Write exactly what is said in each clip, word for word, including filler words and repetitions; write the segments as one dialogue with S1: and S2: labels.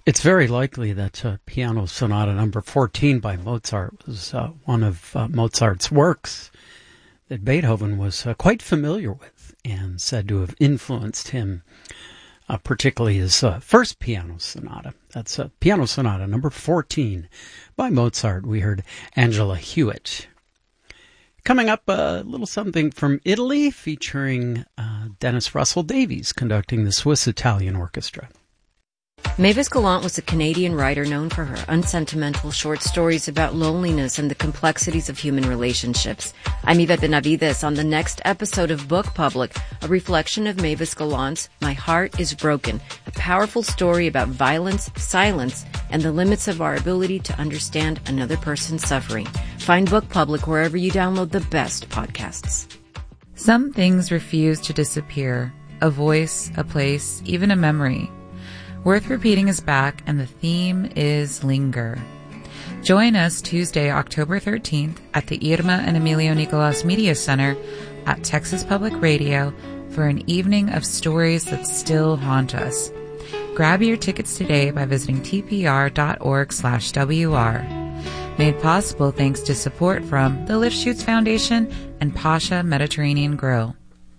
S1: It's very likely that uh, Piano Sonata number fourteen by Mozart was uh, one of uh, Mozart's works that Beethoven was uh, quite familiar with and said to have influenced him, uh, particularly his uh, first piano sonata. That's uh, Piano Sonata number fourteen by Mozart. We heard Angela Hewitt. Coming up, a little something from Italy featuring uh, Dennis Russell Davies conducting the Swiss-Italian Orchestra.
S2: Mavis Gallant was a Canadian writer known for her unsentimental short stories about loneliness and the complexities of human relationships. I'm Yvette Benavides on the next episode of Book Public, a reflection of Mavis Gallant's My Heart is Broken, a powerful story about violence, silence, and the limits of our ability to understand another person's suffering. Find Book Public wherever you download the best podcasts.
S3: Some things refuse to disappear. A voice, a place, even a memory. Worth Repeating is back, and the theme is Linger. Join us Tuesday, October thirteenth at the Irma and Emilio Nicolas Media Center at Texas Public Radio for an evening of stories that still haunt us. Grab your tickets today by visiting tpr.org slash WR. Made possible thanks to support from the Lifshoots Foundation and Pasha Mediterranean Grill.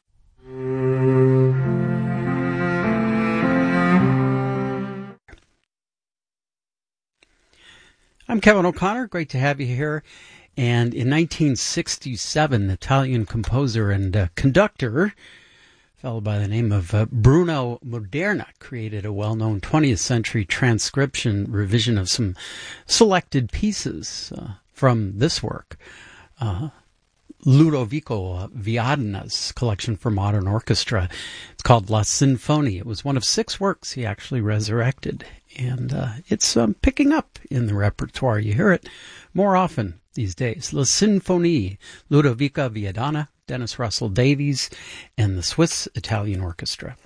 S1: I'm Kevin O'Connor. Great to have you here. And in nineteen sixty-seven, Italian composer and uh, conductor, a fellow by the name of uh, Bruno Moderna, created a well-known twentieth century transcription revision of some selected pieces uh, from this work. Uh, Ludovico Viadna's collection for modern orchestra. It's called La Sinfonia. It was one of six works he actually resurrected. And uh, it's um, picking up in the repertoire. You hear it more often these days. La Sinfonie, Ludovico Viadana, Dennis Russell Davies, and the Swiss Italian Orchestra.